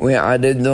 وعدد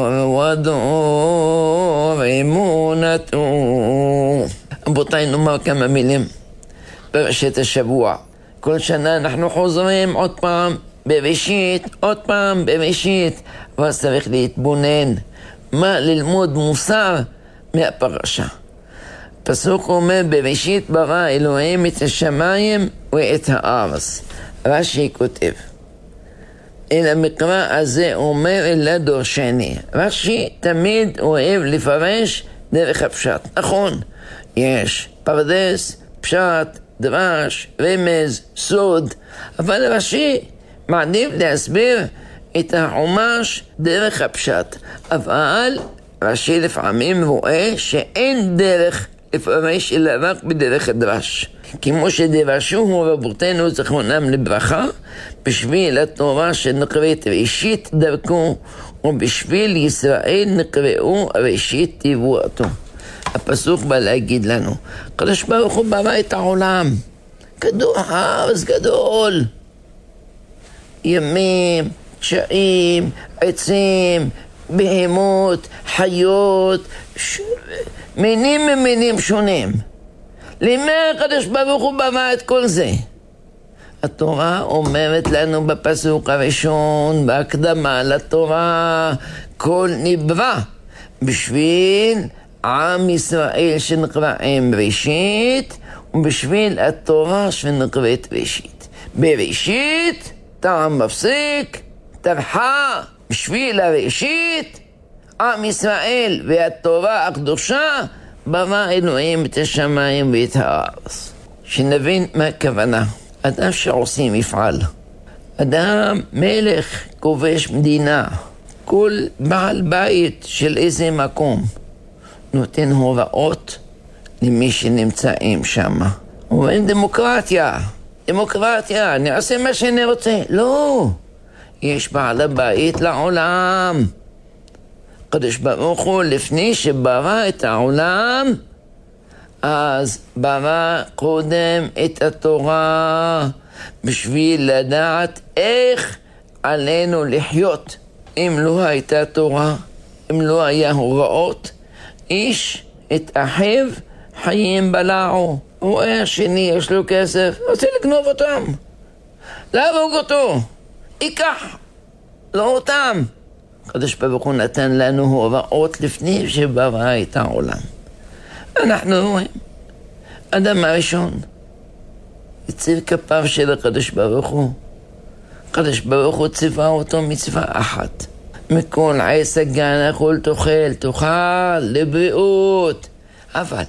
ودور אמונתו. רבותיי, נאמר כמה מילים פרשת השבוע. כל שנה אנחנו חוזרים עוד פעם בראשית, עוד פעם בראשית, ואז צריך להתבונן מה ללמוד מוסר מהפרשה. פסוק אומר, בראשית ברא אלוהים את השמיים ואת הארץ. רש"י כותב, אל המקרא הזה אומר אל דורשני. רש"י תמיד אוהב לפרש דרך הפשט. נכון, יש פרדס, פשט, דרש, רמז, סוד, אבל רש"י מעדיף להסביר את החומש דרך הפשט. אבל רש"י לפעמים רואה שאין דרך לפרש אלא רק בדרך הדרש. כמו שדרשו רבותינו זכרונם לברכה, בשביל התורה שנקראת ראשית דרכו, ובשביל ישראל נקראו ראשית תבואתו. הפסוק בא להגיד לנו, הקדוש ברוך הוא ברא את העולם, כדור הארץ גדול, ימים, קשיים, עצים, בהמות, חיות, מינים ממינים שונים. למה הקדוש ברוך הוא ברא את כל זה? התורה אומרת לנו בפסוק הראשון, בהקדמה לתורה, כל נברא בשביל עם ישראל שנקרא עם ראשית, ובשביל התורה שנקראת ראשית. בראשית טעם מפסיק, טרחה, בשביל הראשית עם ישראל והתורה הקדושה ברא אלוהים את השמיים ואת הארץ. שנבין מה הכוונה. אדם שעושים מפעל, אדם מלך כובש מדינה, כל בעל בית של איזה מקום נותן הוראות למי שנמצאים שם. אומרים דמוקרטיה, דמוקרטיה, אני אעשה מה שאני רוצה. לא, יש בעל הבית לעולם. הקדוש ברוך הוא לפני שברא את העולם, אז ברא קודם את התורה בשביל לדעת איך עלינו לחיות. אם לא הייתה תורה, אם לא היה הוראות, איש את אחיו חיים בלעו. רואה השני יש לו כסף, רוצה לגנוב אותם, להרוג אותו, ייקח לא אותם. הקדוש ברוך הוא נתן לנו הוראות לפני שברא את העולם. אנחנו רואים, אדם הראשון הציב כפיו של הקדוש ברוך הוא. הקדוש ברוך הוא ציווה אותו מצווה אחת, מכל עץ הגן הכל תאכל לבריאות, אבל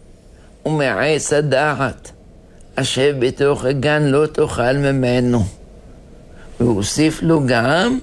ומעץ הדעת אשר בתוך הגן לא תאכל ממנו. והוסיף לו גם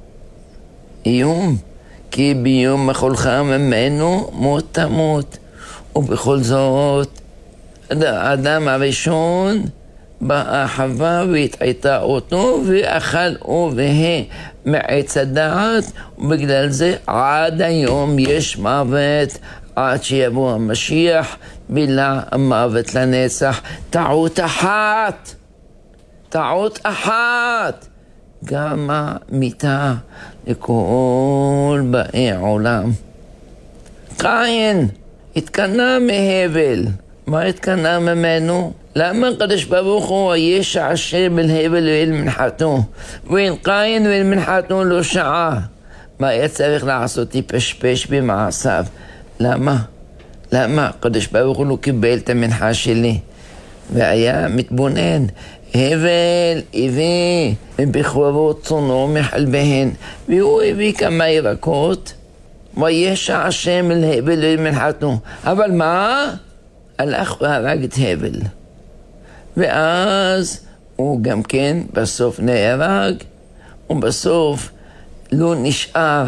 איום, כי ביום אכולך ממנו מות תמות. ובכל זאת האדם הראשון באה חווה והתעיתה אותו ואכל הוא והיא מעץ הדעת, ובגלל זה עד היום יש מוות, עד שיבוא המשיח בילה המוות לנצח. טעות אחת, טעות אחת גרמה מיתה לכל באי עולם. קין התקנה מהבל. מה התקנה ממנו? למה הקדוש ברוך הוא ישע השם אל הבל ואל מנחתו, ואל קין ואל מנחתו לא שעה? מה היה צריך לעשות? יפשפש במעשיו. למה? למה הקדוש ברוך הוא לא קיבל את המנחה שלי? והיה מתבונן, הבל הביא מבכורות צונו מחלביהן, והוא הביא כמה ירקות, וישע השם אל הבל ואל מנחתו. אבל מה? הלך והרג את הבל, ואז הוא גם כן בסוף נהרג, ובסוף לא נשאר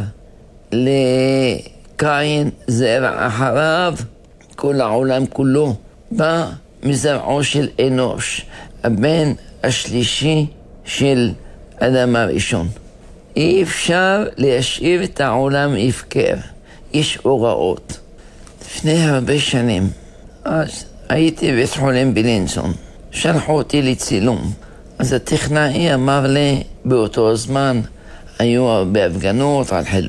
לקין זרע אחריו. כל העולם כולו בא מזרעו של אנוש, הבן השלישי של אדם הראשון. אי אפשר להשאיר את העולם הפקר, יש הוראות. לפני הרבה שנים אז הייתי בבית חולים בלינסון, שלחו אותי לצילום. אז הטכנאי אמר לי, באותו זמן היו הרבה הפגנות על חילול